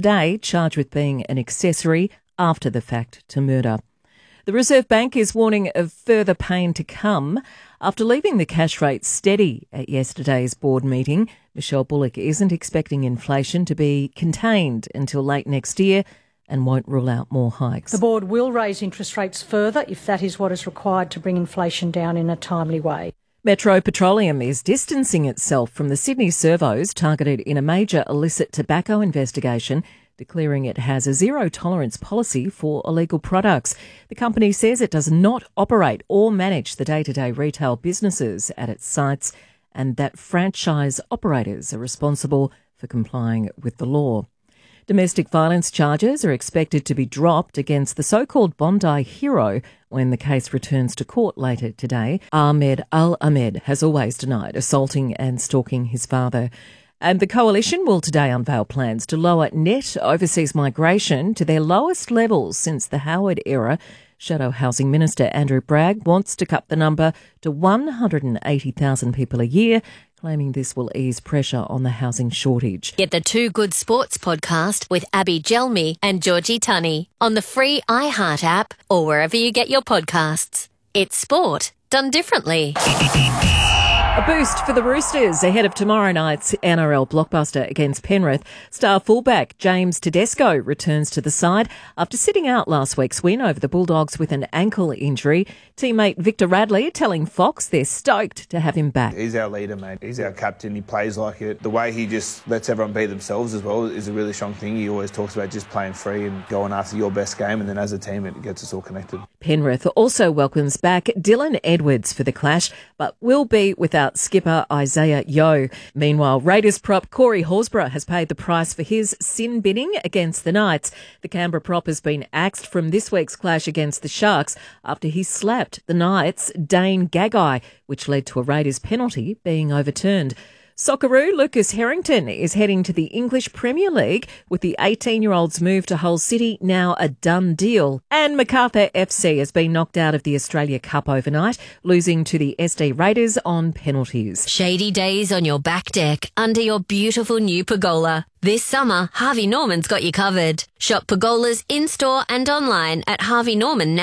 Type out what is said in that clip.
today, charged with being an accessory after the fact to murder. The Reserve Bank is warning of further pain to come. After leaving the cash rate steady at yesterday's board meeting, Michelle Bullock isn't expecting inflation to be contained until late next year and won't rule out more hikes. The board will raise interest rates further if that is what is required to bring inflation down in a timely way. Metro Petroleum is distancing itself from the Sydney servos targeted in a major illicit tobacco investigation, declaring it has a zero-tolerance policy for illegal products. The company says it does not operate or manage the day-to-day retail businesses at its sites and that franchise operators are responsible for complying with the law. Domestic violence charges are expected to be dropped against the so-called Bondi hero when the case returns to court later today. Ahmed Al-Ahmed has always denied assaulting and stalking his father. And the Coalition will today unveil plans to lower net overseas migration to their lowest levels since the Howard era. Shadow Housing Minister Andrew Bragg wants to cut the number to 180,000 people a year, claiming this will ease pressure on the housing shortage. Get the Two Good Sports podcast with Abby Gelmi and Georgie Tunney on the free iHeart app or wherever you get your podcasts. It's sport done differently. A boost for the Roosters ahead of tomorrow night's NRL blockbuster against Penrith. Star fullback James Tedesco returns to the side after sitting out last week's win over the Bulldogs with an ankle injury. Teammate Victor Radley telling Fox they're stoked to have him back. He's our leader, mate. He's our captain. He plays like it. The way he just lets everyone be themselves as well is a really strong thing. He always talks about just playing free and going after your best game, and then as a team it gets us all connected. Penrith also welcomes back Dylan Edwards for the clash, but will be without skipper Isaiah Yeo. Meanwhile, Raiders prop Corey Horsburgh has paid the price for his sin binning against the Knights. The Canberra prop has been axed from this week's clash against the Sharks after he slapped the Knights' Dane Gagai, which led to a Raiders penalty being overturned. Socceroo Lucas Harrington is heading to the English Premier League with the 18-year-old's move to Hull City now a done deal. And Macarthur FC has been knocked out of the Australia Cup overnight, losing to the SD Raiders on penalties. Shady days on your back deck under your beautiful new pergola. This summer, Harvey Norman's got you covered. Shop pergolas in-store and online at Harvey Norman now.